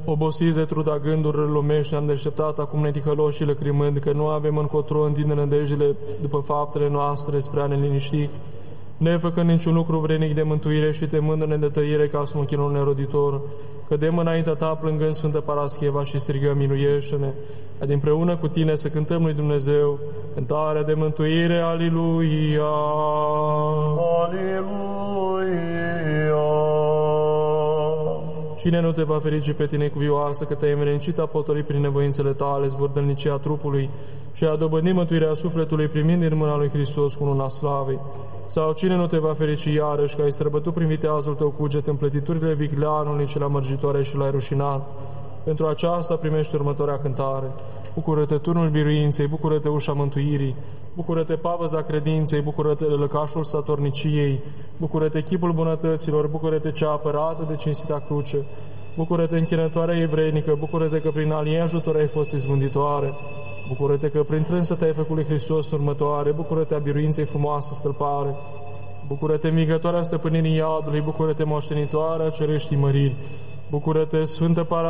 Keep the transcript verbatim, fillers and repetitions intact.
Obosiți de truda gândurilor lumești, ne-am deșteptat, acum ne ticăloși și lăcrimând, că nu avem încotro întinde nădejdele după faptele noastre spre a ne liniști, nefăcând niciun lucru vrenic de mântuire și temându-ne de tăiere ca smochinul neroditor, cădem înaintea ta plângând Sfântă Parascheva și strigăm, miluiește-ne, adică împreună cu tine să cântăm lui Dumnezeu cântarea de mântuire, Aliluia! Aliluia! Cine nu te va ferici pe tine cuvioasă, că te-ai învrednicit apostolii prin nevoințele tale, zburdălnicia trupului și a dobândit mântuirea sufletului primind din mâna lui Hristos cu luna slavei? Sau cine nu te va ferici iarăși, că ai străbătut prin viteazul tău cuget împlătiturile vicleanului cele amărgitoare și l-ai rușinat? Pentru aceasta primești următoarea cântare. Bucură-te turnul biruinței, bucură-te ușa mântuirii, bucură-te pavăza credinței, bucură-te lăcașul statorniciei, bucură-te chipul bunătăților, bucură-te cea apărată de cinstita cruce, bucură-te închinătoarea evreinică, bucură-te că prin alie ajutor ai fost izbânditoare, bucură-te că prin trânsă te-ai făcut lui Hristos următoare, bucură-te a biruinței frumoasă stâlpare, bucură-te migătoarea stăpânirii iadului, bucură-te moștenitoarea cereștii măriri, bucură-te Sfântă Para